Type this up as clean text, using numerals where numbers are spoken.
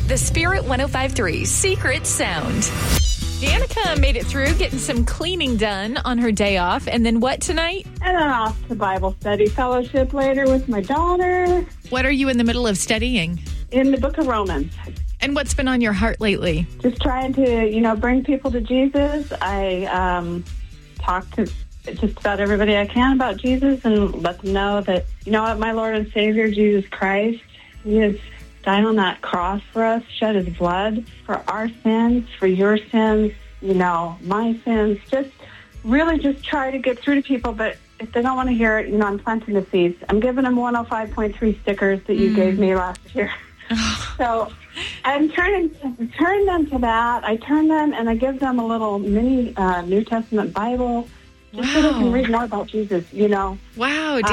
The Spirit 105.3 Secret Sound. Danica made it through getting some cleaning done on her day off. And then what tonight? And then off to Bible study fellowship later with my daughter. What are you in the middle of studying? In the book of Romans. And what's been on your heart lately? Just trying to, bring people to Jesus. I talk to just about everybody I can about Jesus and let them know that, my Lord and Savior, Jesus Christ, He has died on that cross for us, shed His blood for our sins, for your sins, my sins. Just try to get through to people. But if they don't want to hear it, I'm planting the seeds. I'm giving them 105.3 stickers that you gave me last year. So I'm turning them to that. I turn them and I give them a little mini New Testament Bible just so they can read more about Jesus, Wow.